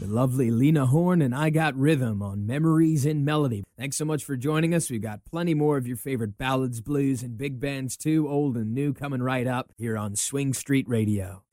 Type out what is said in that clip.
lovely Lena Horne and I Got Rhythm on Memories in Melody. Thanks so much for joining us. We've got plenty more of your favorite ballads, blues, and big bands too, old and new, coming right up here on Swing Street Radio.